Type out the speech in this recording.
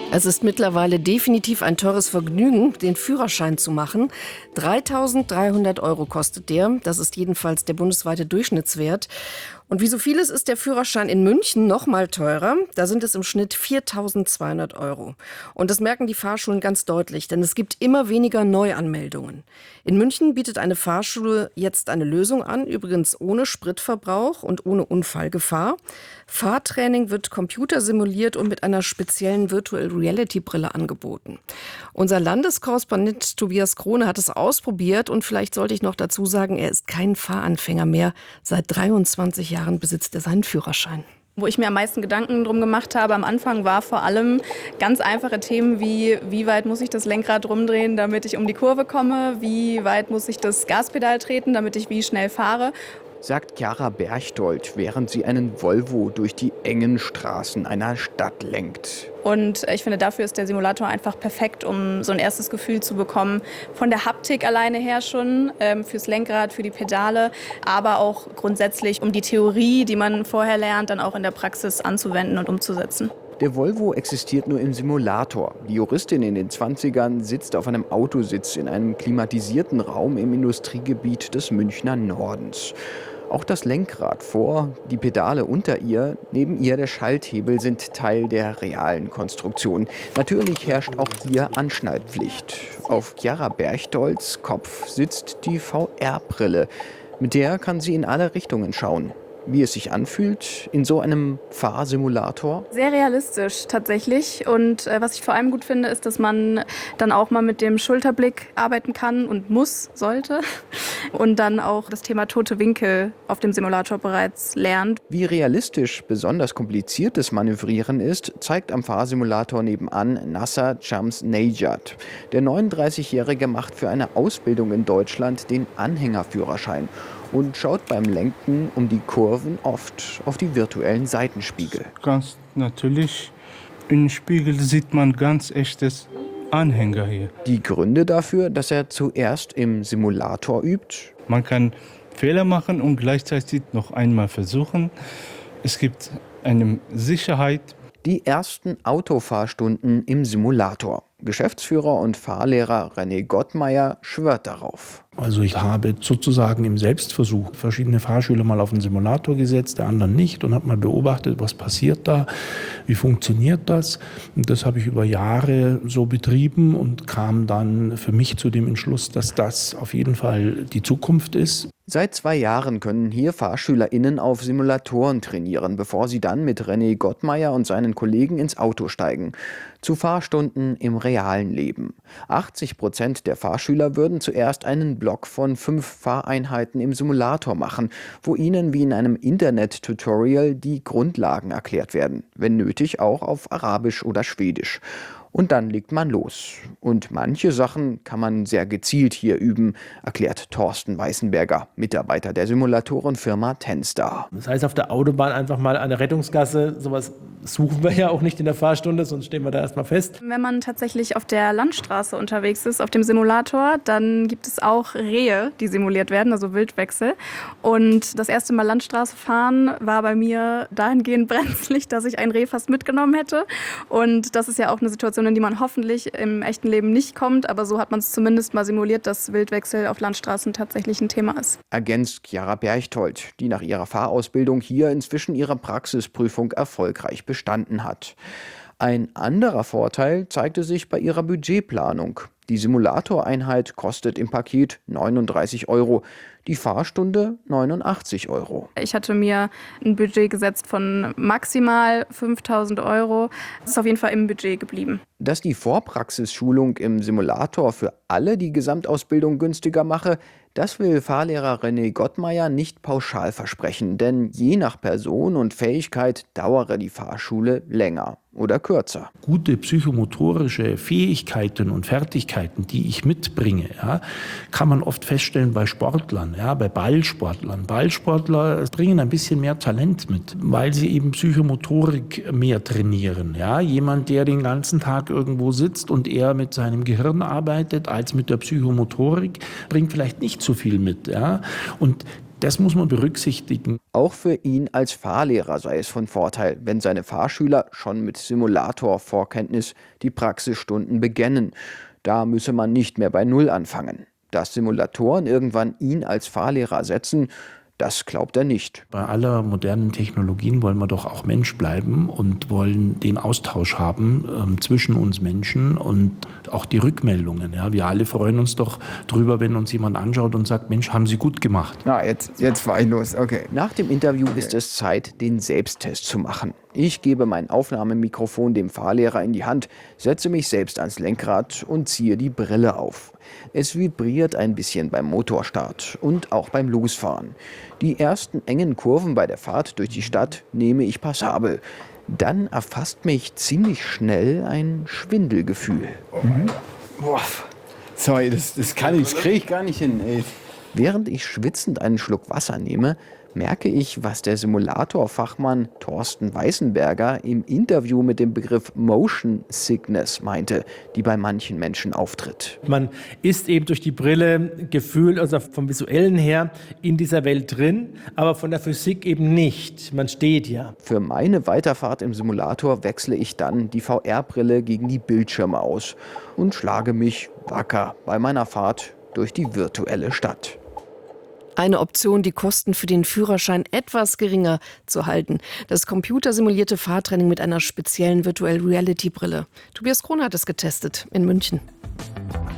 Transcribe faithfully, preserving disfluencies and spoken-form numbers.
Es ist mittlerweile definitiv ein teures Vergnügen, den Führerschein zu machen. dreitausenddreihundert Euro kostet der. Das ist jedenfalls der bundesweite Durchschnittswert. Und wie so vieles ist der Führerschein in München noch mal teurer. Da sind es im Schnitt viertausendzweihundert Euro. Und das merken die Fahrschulen ganz deutlich, denn es gibt immer weniger Neuanmeldungen. In München bietet eine Fahrschule jetzt eine Lösung an, übrigens ohne Spritverbrauch und ohne Unfallgefahr. Fahrtraining wird computersimuliert und mit einer speziellen Virtual Reality Brille angeboten. Unser Landeskorrespondent Tobias Krone hat es ausprobiert und vielleicht sollte ich noch dazu sagen, er ist kein Fahranfänger mehr. Seit dreiundzwanzig Jahren besitzt er seinen Führerschein. Wo ich mir am meisten Gedanken drum gemacht habe am Anfang, war vor allem ganz einfache Themen wie, wie weit muss ich das Lenkrad rumdrehen, damit ich um die Kurve komme, wie weit muss ich das Gaspedal treten, damit ich wie schnell fahre. Sagt Chiara Berchtold, während sie einen Volvo durch die engen Straßen einer Stadt lenkt. Und ich finde, dafür ist der Simulator einfach perfekt, um so ein erstes Gefühl zu bekommen. Von der Haptik alleine her schon, ähm, fürs Lenkrad, für die Pedale, aber auch grundsätzlich, um die Theorie, die man vorher lernt, dann auch in der Praxis anzuwenden und umzusetzen. Der Volvo existiert nur im Simulator. Die Juristin in den zwanzigern sitzt auf einem Autositz in einem klimatisierten Raum im Industriegebiet des Münchner Nordens. Auch das Lenkrad vor, die Pedale unter ihr, neben ihr der Schalthebel sind Teil der realen Konstruktion. Natürlich herrscht auch hier Anschnallpflicht. Auf Chiara Berchtolds Kopf sitzt die V R-Brille. Mit der kann sie in alle Richtungen schauen. Wie es sich anfühlt in so einem Fahrsimulator? Sehr realistisch tatsächlich. Und äh, was ich vor allem gut finde, ist, dass man dann auch mal mit dem Schulterblick arbeiten kann und muss, sollte. Und dann auch das Thema tote Winkel auf dem Simulator bereits lernt. Wie realistisch besonders kompliziertes Manövrieren ist, zeigt am Fahrsimulator nebenan Nasser Chams Nejad. Der neununddreißigjährige macht für eine Ausbildung in Deutschland den Anhängerführerschein und schaut beim Lenken um die Kurven oft auf die virtuellen Seitenspiegel. Ganz natürlich, im Spiegel sieht man ganz echtes Anhänger hier. Die Gründe dafür, dass er zuerst im Simulator übt? Man kann Fehler machen und gleichzeitig noch einmal versuchen. Es gibt eine Sicherheit. Die ersten Autofahrstunden im Simulator. Geschäftsführer und Fahrlehrer René Gottmeier schwört darauf. Also ich habe sozusagen im Selbstversuch verschiedene Fahrschüler mal auf den Simulator gesetzt, der anderen nicht, und habe mal beobachtet, was passiert da, wie funktioniert das. Und das habe ich über Jahre so betrieben und kam dann für mich zu dem Entschluss, dass das auf jeden Fall die Zukunft ist. Seit zwei Jahren können hier FahrschülerInnen auf Simulatoren trainieren, bevor sie dann mit René Gottmeier und seinen Kollegen ins Auto steigen. Zu Fahrstunden im realen Leben. achtzig Prozent der Fahrschüler würden zuerst einen Block von fünf Fahreinheiten im Simulator machen, wo ihnen wie in einem Internet-Tutorial die Grundlagen erklärt werden, wenn nötig auch auf Arabisch oder Schwedisch. Und dann legt man los. Und manche Sachen kann man sehr gezielt hier üben, erklärt Thorsten Weißenberger, Mitarbeiter der Simulatorenfirma Tenstar. Das heißt, auf der Autobahn einfach mal eine Rettungsgasse, sowas suchen wir ja auch nicht in der Fahrstunde, sonst stehen wir da erstmal fest. Wenn man tatsächlich auf der Landstraße unterwegs ist, auf dem Simulator, dann gibt es auch Rehe, die simuliert werden, also Wildwechsel. Und das erste Mal Landstraße fahren war bei mir dahingehend brenzlig, dass ich ein Reh fast mitgenommen hätte. Und das ist ja auch eine Situation, in die man hoffentlich im echten Leben nicht kommt, aber so hat man es zumindest mal simuliert, dass Wildwechsel auf Landstraßen tatsächlich ein Thema ist. Ergänzt Chiara Berchtold, die nach ihrer Fahrausbildung hier inzwischen ihre Praxisprüfung erfolgreich bestanden hat. Ein anderer Vorteil zeigte sich bei ihrer Budgetplanung. Die Simulatoreinheit kostet im Paket neununddreißig Euro, die Fahrstunde neunundachtzig Euro. Ich hatte mir ein Budget gesetzt von maximal fünftausend Euro. Das ist auf jeden Fall im Budget geblieben. Dass die Vorpraxisschulung im Simulator für alle die Gesamtausbildung günstiger mache, das will Fahrlehrer René Gottmeier nicht pauschal versprechen, denn je nach Person und Fähigkeit dauere die Fahrschule länger oder kürzer. Gute psychomotorische Fähigkeiten und Fertigkeiten, die ich mitbringe, ja, kann man oft feststellen bei Sportlern, ja, bei Ballsportlern. Ballsportler bringen ein bisschen mehr Talent mit, weil sie eben Psychomotorik mehr trainieren. Ja. Jemand, der den ganzen Tag irgendwo sitzt und eher mit seinem Gehirn arbeitet als mit der Psychomotorik, bringt vielleicht nicht so viel mit. Ja. Und Das muss man berücksichtigen. Auch für ihn als Fahrlehrer sei es von Vorteil, wenn seine Fahrschüler schon mit Simulatorvorkenntnis die Praxisstunden beginnen. Da müsse man nicht mehr bei Null anfangen. Dass Simulatoren irgendwann ihn als Fahrlehrer ersetzen, das glaubt er nicht. Bei aller modernen Technologien wollen wir doch auch Mensch bleiben und wollen den Austausch haben ähm, zwischen uns Menschen und auch die Rückmeldungen. Ja, wir alle freuen uns doch drüber, wenn uns jemand anschaut und sagt, Mensch, haben Sie gut gemacht. Na, jetzt, jetzt fahr ich los, okay. Nach dem Interview ist es Zeit, den Selbsttest zu machen. Ich gebe mein Aufnahmemikrofon dem Fahrlehrer in die Hand, setze mich selbst ans Lenkrad und ziehe die Brille auf. Es vibriert ein bisschen beim Motorstart und auch beim Losfahren. Die ersten engen Kurven bei der Fahrt durch die Stadt nehme ich passabel. Dann erfasst mich ziemlich schnell ein Schwindelgefühl. Mhm. Boah, sorry, das, das kann ich, das kriege ich gar nicht hin, ey. Während ich schwitzend einen Schluck Wasser nehme, merke ich, was der Simulatorfachmann Thorsten Weißenberger im Interview mit dem Begriff Motion Sickness meinte, die bei manchen Menschen auftritt. Man ist eben durch die Brille gefühlt, also vom Visuellen her, in dieser Welt drin, aber von der Physik eben nicht. Man steht ja. Für meine Weiterfahrt im Simulator wechsle ich dann die V R-Brille gegen die Bildschirme aus und schlage mich wacker bei meiner Fahrt durch die virtuelle Stadt. Eine Option, die Kosten für den Führerschein etwas geringer zu halten. Das computersimulierte Fahrtraining mit einer speziellen Virtual Reality Brille. Tobias Krohn hat es getestet in München.